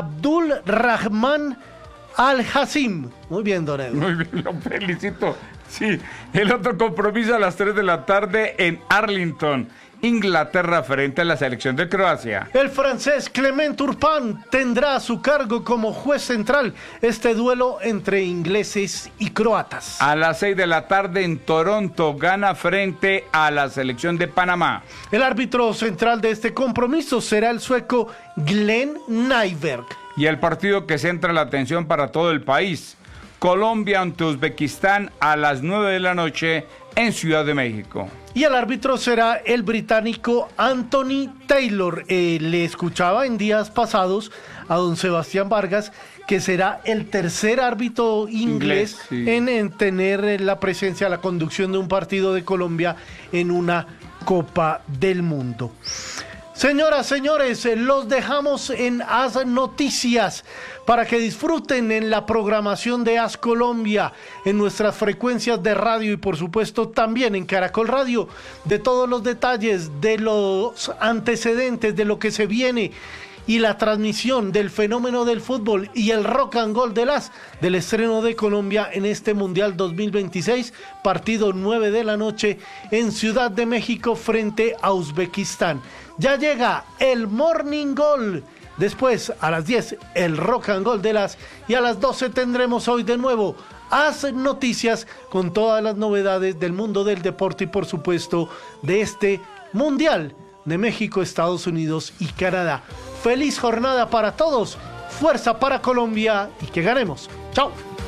Abdul Rahman Al-Hassim. Muy bien, Don Edu. Muy bien, lo felicito. Sí, el otro compromiso a las 3 de la tarde en Arlington, Inglaterra, frente a la selección de Croacia. El francés Clement Turpin tendrá a su cargo como juez central este duelo entre ingleses y croatas. A las 6 de la tarde en Toronto, Ghana frente a la selección de Panamá. El árbitro central de este compromiso será el sueco Glenn Nyberg. Y el partido que centra la atención para todo el país, Colombia ante Uzbekistán a las 9 de la noche en Ciudad de México. Y el árbitro será el británico Anthony Taylor. Le escuchaba en días pasados a don Sebastián Vargas que será el tercer árbitro inglés sí, en tener la presencia, la conducción de un partido de Colombia en una Copa del Mundo. Señoras, señores, los dejamos en As Noticias para que disfruten en la programación de As Colombia, en nuestras frecuencias de radio y por supuesto también en Caracol Radio, de todos los detalles, de los antecedentes, de lo que se viene y la transmisión del fenómeno del fútbol y el rock and roll del estreno de Colombia en este Mundial 2026, partido 9 de la noche en Ciudad de México frente a Uzbekistán. Ya llega el Morning Goal. Después, a las 10, el Rock and Roll y a las 12 tendremos hoy de nuevo As Noticias con todas las novedades del mundo del deporte y por supuesto de este Mundial de México, Estados Unidos y Canadá. Feliz jornada para todos, fuerza para Colombia y que ganemos. ¡Chao!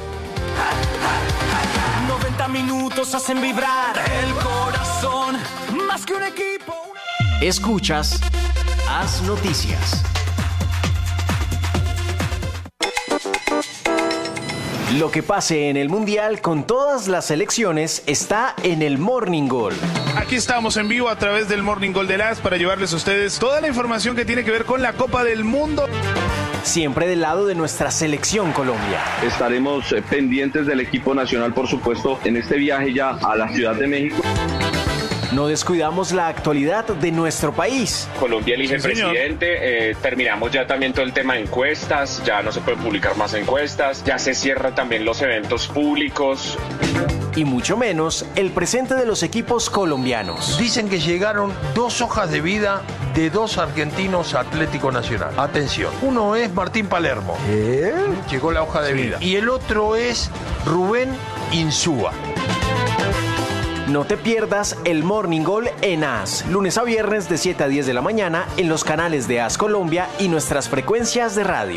90 minutos hacen vibrar el corazón, más que un equipo. Escuchas As Noticias. Lo que pase en el Mundial con todas las selecciones está en el Morning Goal. Aquí estamos en vivo a través del Morning Goal de las para llevarles a ustedes toda la información que tiene que ver con la Copa del Mundo. Siempre del lado de nuestra selección Colombia. Estaremos pendientes del equipo nacional, por supuesto, en este viaje ya a la Ciudad de México. No descuidamos la actualidad de nuestro país. Colombia elige presidente, terminamos ya también todo el tema de encuestas, ya no se pueden publicar más encuestas, ya se cierran también los eventos públicos. Y mucho menos el presente de los equipos colombianos. Dicen que llegaron 2 hojas de vida de 2 argentinos a Atlético Nacional. Atención, uno es Martín Palermo. Llegó la hoja de vida. Y el otro es Rubén Insúa. No te pierdas el Morning Goal en AS, lunes a viernes de 7 a 10 de la mañana en los canales de AS Colombia y nuestras frecuencias de radio.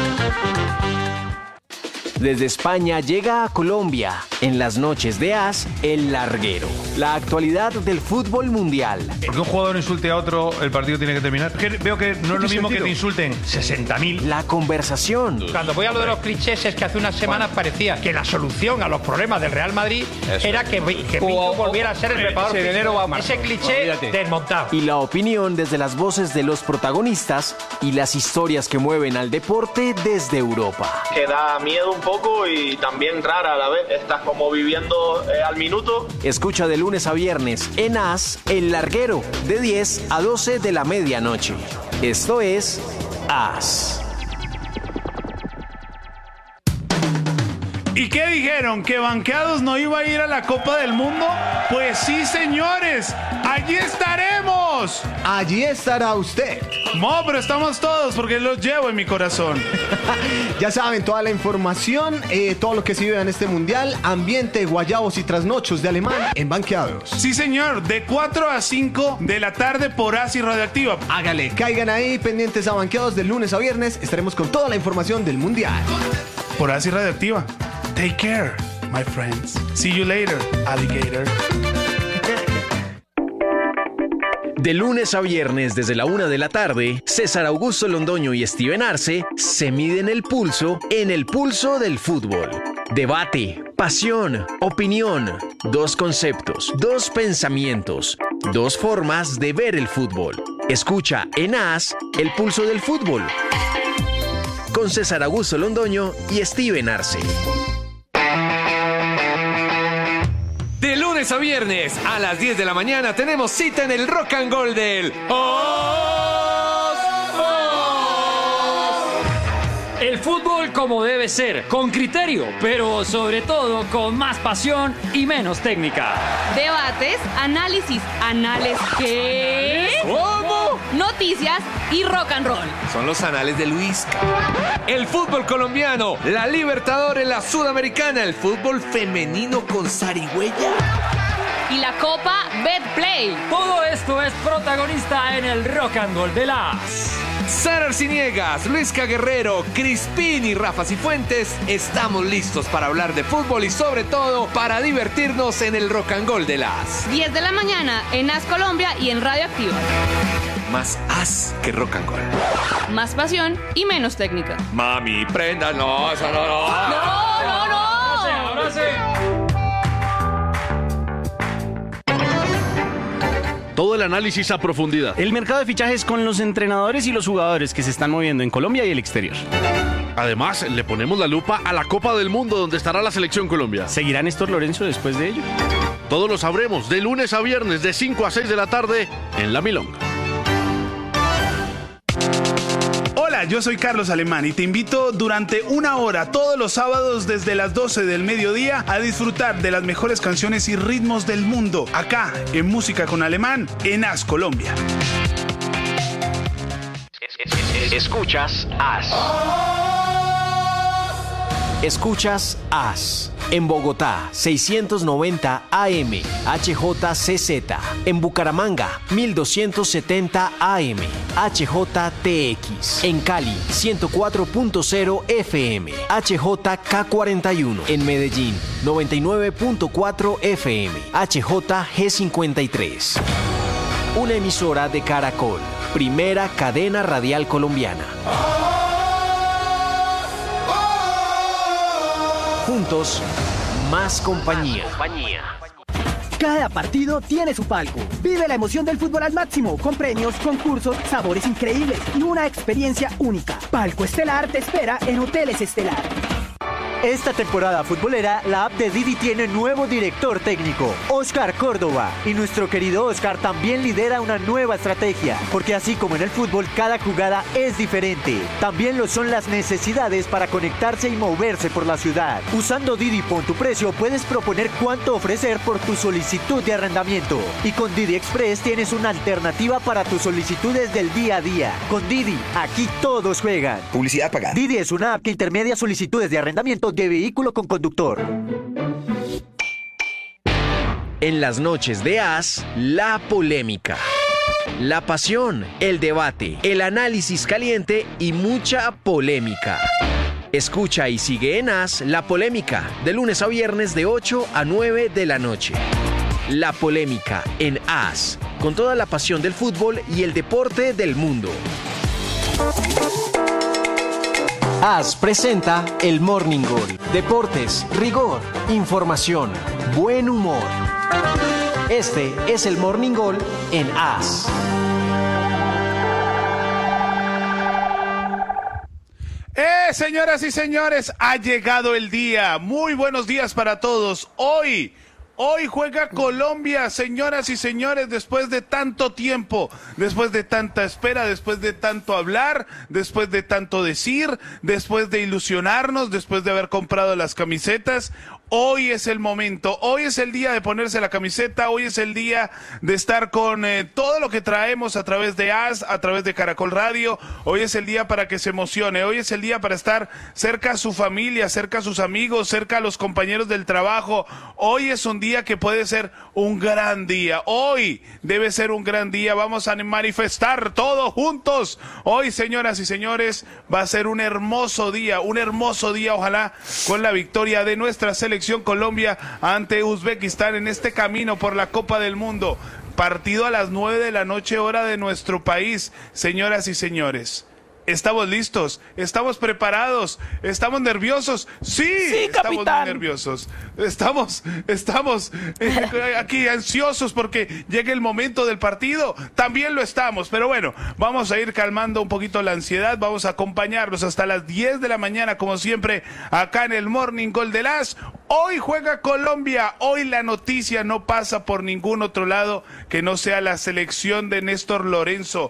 Desde España llega a Colombia, en las noches de AS, El Larguero. La actualidad del fútbol mundial. Porque un jugador insulte a otro, el partido tiene que terminar. Veo que no es lo mismo que te insulten 60.000. La conversación. Cuando voy a lo de los clichés es que hace unas semanas parecía que la solución a los problemas del Real Madrid era que Pinto volviera a ser el preparador físico. Ese cliché desmontado. Y la opinión desde las voces de los protagonistas y las historias que mueven al deporte desde Europa. Que da miedo un poco y también rara a la vez. Estás como viviendo al minuto. Escucha de lunes a viernes en AS, El Larguero, de 10 a 12 de la medianoche. Esto es AS. ¿Y qué dijeron? ¿Que Banqueados no iba a ir a la Copa del Mundo? Pues sí, señores, allí estaremos. Allí estará usted. No, pero estamos todos porque los llevo en mi corazón. Ya saben, toda la información, todo lo que se vive en este mundial, ambiente, guayabos y trasnochos de alemán en Banqueados. Sí, señor, de 4 a 5 de la tarde por AS y Radioactiva. Hágale, caigan ahí pendientes a Banqueados de lunes a viernes. Estaremos con toda la información del mundial. Por AS y Radioactiva. Take care, my friends. See you later, alligator. De lunes a viernes desde la 1 de la tarde, César Augusto Londoño y Steven Arce se miden el pulso en el pulso del fútbol. Debate, pasión, opinión, 2 conceptos, 2 pensamientos, 2 formas de ver el fútbol. Escucha en AS el pulso del fútbol con César Augusto Londoño y Steven Arce. De lunes a viernes a las 10 de la mañana tenemos cita en el Rock and Roll del El fútbol como debe ser, con criterio, pero sobre todo con más pasión y menos técnica. Debates, análisis, ¿qué? ¿Cómo? Noticias y rock and roll. Son los anales de Luis. El fútbol colombiano, la Libertadores, la Sudamericana, el fútbol femenino con zarigüeya. Y la Copa Betplay. Todo esto es protagonista en el Rock and Roll de las... Sara Arciniegas, Luisca Guerrero, Crispín y Rafa Cifuentes, estamos listos para hablar de fútbol y sobre todo para divertirnos en el Rock and Roll de las 10 de la mañana en As Colombia y en Radio Activa. Más as que rock and roll. Más pasión y menos técnica. Mami, prenda, no, eso no. No. Ahora sí. Todo el análisis a profundidad. El mercado de fichajes con los entrenadores y los jugadores que se están moviendo en Colombia y el exterior. Además, le ponemos la lupa a la Copa del Mundo donde estará la Selección Colombia. ¿Seguirá Néstor Lorenzo después de ello? Todo lo sabremos de lunes a viernes de 5 a 6 de la tarde en La Milonga. Hola, yo soy Carlos Alemán y te invito durante una hora todos los sábados desde las 12 del mediodía a disfrutar de las mejores canciones y ritmos del mundo acá en Música con Alemán en As Colombia. Escuchas As. Escuchas As. En Bogotá, 690 AM, HJCZ. En Bucaramanga, 1270 AM, HJTX. En Cali, 104.0 FM, HJK41. En Medellín, 99.4 FM, HJG53. Una emisora de Caracol, primera cadena radial colombiana. Juntos, más compañía. Cada partido tiene su palco. Vive la emoción del fútbol al máximo, con premios, concursos, sabores increíbles y una experiencia única. Palco Estelar te espera en Hoteles Estelar. Esta temporada futbolera, la app de Didi tiene nuevo director técnico, Oscar Córdoba. Y nuestro querido Oscar también lidera una nueva estrategia, porque así como en el fútbol, cada jugada es diferente. También lo son las necesidades para conectarse y moverse por la ciudad. Usando Didi Pon tu precio, puedes proponer cuánto ofrecer por tu solicitud de arrendamiento. Y con Didi Express tienes una alternativa para tus solicitudes del día a día. Con Didi, aquí todos juegan. Publicidad pagada. Didi es una app que intermedia solicitudes de arrendamiento de vehículo con conductor. En las noches de As, la polémica, la pasión, el debate, el análisis caliente y mucha polémica. Escucha y sigue en As la polémica, de lunes a viernes de 8 a 9 de la noche. La polémica en As, con toda la pasión del fútbol y el deporte del mundo. As presenta el Morning Goal. Deportes, rigor, información, buen humor. Este es el Morning Goal en As. Señoras y señores, ha llegado el día. Muy buenos días para todos. Hoy juega Colombia, señoras y señores, después de tanto tiempo, después de tanta espera, después de tanto hablar, después de tanto decir, después de ilusionarnos, después de haber comprado las camisetas. Hoy es el momento, hoy es el día de ponerse la camiseta, hoy es el día de estar con todo lo que traemos a través de As, a través de Caracol Radio. Hoy es el día para que se emocione, hoy es el día para estar cerca a su familia, cerca a sus amigos, cerca a los compañeros del trabajo. Hoy es un día que puede ser un gran día, hoy debe ser un gran día, vamos a manifestar todos juntos. Hoy, señoras y señores, va a ser un hermoso día, ojalá con la victoria de nuestra selección Colombia ante Uzbekistán en este camino por la Copa del Mundo. Partido a las 9 de la noche, hora de nuestro país. Señoras y señores, ¿estamos listos? ¿Estamos preparados? ¿Estamos nerviosos? Sí, estamos muy nerviosos. Estamos aquí ansiosos porque llegue el momento del partido. También lo estamos, pero bueno, vamos a ir calmando un poquito la ansiedad. Vamos a acompañarlos hasta las 10 de la mañana, como siempre, acá en el Morning Goal de las. Hoy juega Colombia. Hoy la noticia no pasa por ningún otro lado que no sea la selección de Néstor Lorenzo.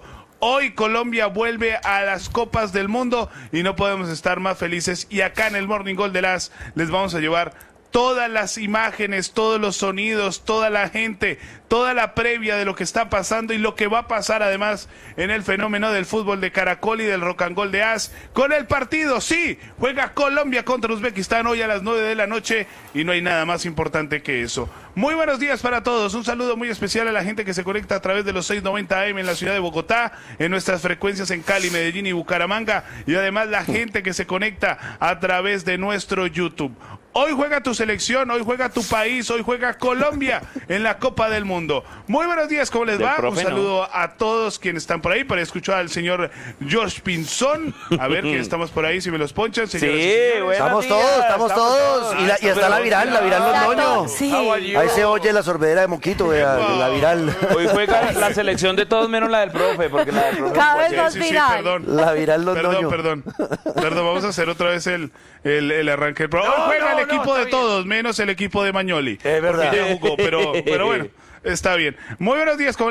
Hoy Colombia vuelve a las Copas del Mundo y no podemos estar más felices. Y acá en el Morning Gol de las les vamos a llevar todas las imágenes, todos los sonidos, toda la gente, toda la previa de lo que está pasando y lo que va a pasar además en el fenómeno del fútbol de Caracol y del Rock and Roll de AS. Con el partido, sí, juega Colombia contra Uzbekistán hoy a las 9 de la noche y no hay nada más importante que eso. Muy buenos días para todos, un saludo muy especial a la gente que se conecta a través de los 690 AM en la ciudad de Bogotá, en nuestras frecuencias en Cali, Medellín y Bucaramanga, y además la gente que se conecta a través de nuestro YouTube. Hoy juega tu selección, hoy juega tu país, hoy juega Colombia en la Copa del Mundo. Muy buenos días, ¿cómo les va? Un saludo a todos quienes están por ahí, para escuchar al señor George Pinzón. A ver quién estamos por ahí, si me los ponchan. Sí, estamos todos. Y está la viral Londoño. Sí. Ahí se oye la sorbedera de Moquito, vea, la viral. Hoy juega la selección de todos menos la del profe, porque la del profe... Cada vez más viral. Perdón. La viral Londoño. Perdón, vamos a hacer otra vez el arranque del programa. Hoy juega el equipo de todos, menos el equipo de Mañoli. Es verdad. Porque ya jugó, pero bueno, está bien. Muy buenos días, ¿cómo